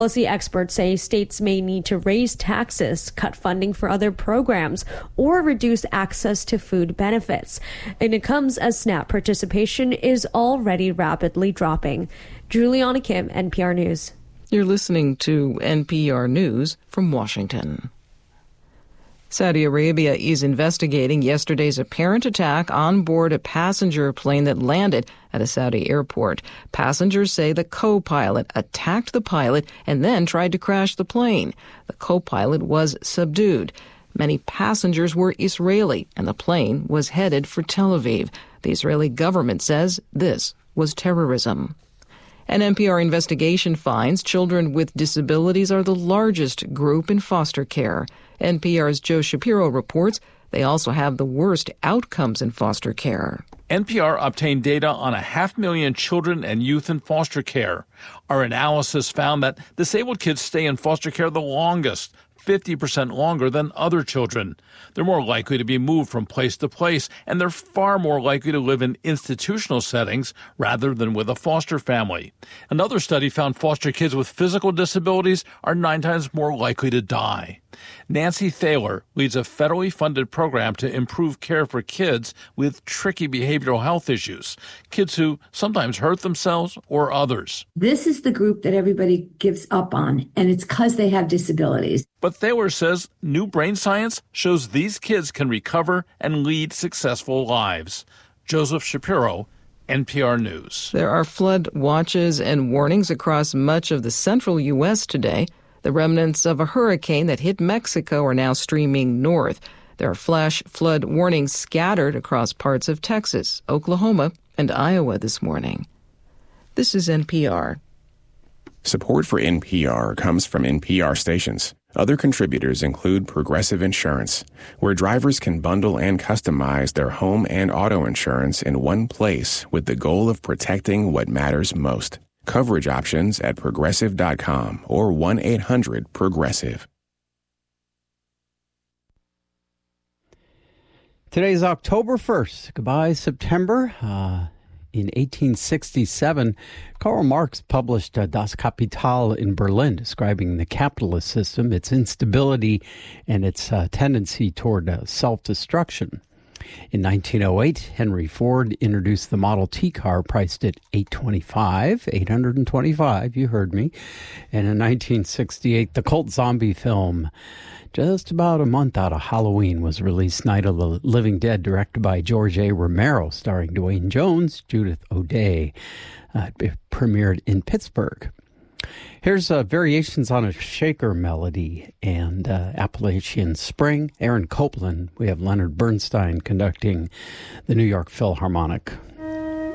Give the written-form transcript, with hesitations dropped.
Policy experts say states may need to raise taxes, cut funding for other programs, or reduce access to food benefits. And it comes as SNAP participation is already rapidly dropping. Juliana Kim, NPR News. You're listening to NPR News from Washington. Saudi Arabia is investigating yesterday's apparent attack on board a passenger plane that landed at a Saudi airport. Passengers say the co-pilot attacked the pilot and then tried to crash the plane. The co-pilot was subdued. Many passengers were Israeli, and the plane was headed for Tel Aviv. The Israeli government says this was terrorism. An NPR investigation finds children with disabilities are the largest group in foster care. NPR's Joe Shapiro reports they also have the worst outcomes in foster care. NPR obtained data on 500,000 children and youth in foster care. Our analysis found that disabled kids stay in foster care the longest, 50% longer than other children. They're more likely to be moved from place to place, and they're far more likely to live in institutional settings rather than with a foster family. Another study found foster kids with physical disabilities are 9 times more likely to die. Nancy Thaler leads a federally funded program to improve care for kids with tricky behavioral health issues, kids who sometimes hurt themselves or others. This is the group that everybody gives up on, and it's because they have disabilities. But Thaler says new brain science shows these kids can recover and lead successful lives. Joseph Shapiro, NPR News. There are flood watches and warnings across much of the central U.S. today. The remnants of a hurricane that hit Mexico are now streaming north. There are flash flood warnings scattered across parts of Texas, Oklahoma, and Iowa this morning. This is NPR. Support for NPR comes from NPR stations. Other contributors include Progressive Insurance, where drivers can bundle and customize their home and auto insurance in one place with the goal of protecting what matters most. Coverage options at Progressive.com or 1-800-PROGRESSIVE. Today's October 1st. Goodbye, September. In 1867, Karl Marx published Das Kapital in Berlin, describing the capitalist system, its instability, and its tendency toward self-destruction. In 1908, Henry Ford introduced the Model T car priced at $825, you heard me. And in 1968, the cult zombie film, just about a month out of Halloween, was released, Night of the Living Dead, directed by George A. Romero, starring Dwayne Jones, Judith O'Dea. It premiered in Pittsburgh. Here's variations on a Shaker melody and Appalachian Spring. Aaron Copland. We have Leonard Bernstein conducting the New York Philharmonic.